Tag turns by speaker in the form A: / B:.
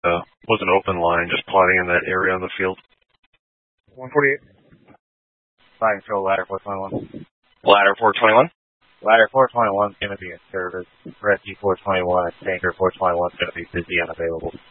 A: was an open line, just plotting in that area on the field.
B: 148. Fire control, ladder 421.
A: Ladder 421?
B: Ladder 421 is going to be in service. Rescue 421 and Tanker 421 is going to be busy, unavailable.